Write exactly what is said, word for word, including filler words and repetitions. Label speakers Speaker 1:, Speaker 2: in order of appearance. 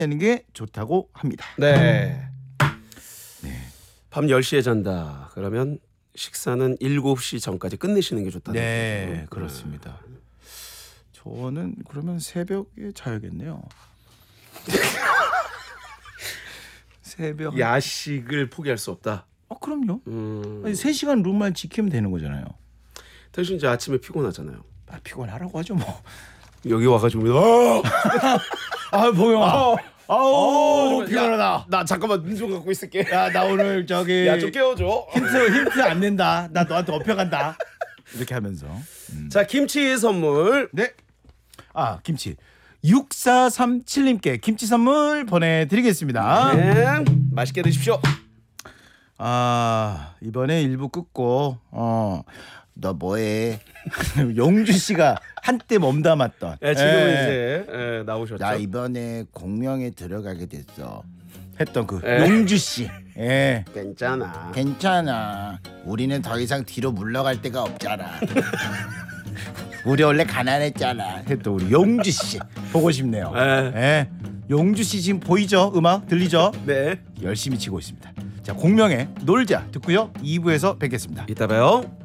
Speaker 1: 하는 게 좋다고 합니다.
Speaker 2: 네. 밤 열 시에 잔다. 그러면 식사는 일곱 시 전까지 끝내시는 게 좋다.
Speaker 1: 네, 그렇습니다. 저는 그러면 새벽에 자야겠네요. 새벽.
Speaker 2: 야식을 포기할 수 없다.
Speaker 1: 아, 그럼요.
Speaker 2: 음.
Speaker 1: 아니, 세 시간 룰만 지키면 되는 거잖아요.
Speaker 2: 대신 이제 아침에 피곤하잖아요.
Speaker 1: 아, 피곤하라고 하죠 뭐.
Speaker 2: 여기 와가지고 어!
Speaker 1: 아, 보영아.
Speaker 2: 어!
Speaker 1: 아우,
Speaker 2: 어,
Speaker 1: 피곤하다.
Speaker 2: 야, 나 잠깐만 눈 좀 감고 있을게.
Speaker 1: 야, 나 오늘 저기
Speaker 2: 야, 좀 깨워줘.
Speaker 1: 힌트 힌트 안 낸다. 나 너한테 업혀간다. 이렇게 하면서. 음.
Speaker 2: 자, 김치 선물.
Speaker 1: 네. 아, 김치. 육사삼칠님께 김치 선물 보내드리겠습니다.
Speaker 2: 네, 맛있게 드십시오.
Speaker 1: 아, 이번에 일 부 끝고 어, 너 뭐해? 용주 씨가 한때 몸담았던.
Speaker 2: 네, 지금은
Speaker 1: 예.
Speaker 2: 이제 예, 나오셨죠.
Speaker 1: 나 이번에 공명에 들어가게 됐어. 했던 그
Speaker 2: 예.
Speaker 1: 용주 씨. 예.
Speaker 2: 괜찮아.
Speaker 1: 괜찮아. 우리는 더 이상 뒤로 물러갈 데가 없잖아. 우리 원래 가난했잖아. 했던 우리 용주 씨 보고 싶네요.
Speaker 2: 예.
Speaker 1: 예. 용주 씨 지금 보이죠? 음악 들리죠?
Speaker 2: 네.
Speaker 1: 열심히 치고 있습니다. 자, 공명의 놀자 듣고요. 이 부에서 뵙겠습니다.
Speaker 2: 이따 봬요.